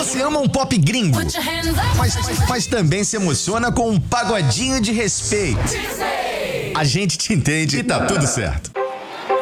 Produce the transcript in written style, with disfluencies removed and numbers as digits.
Você ama um pop gringo, mas também se emociona com um pagodinho de respeito. A gente te entende e tá tudo certo.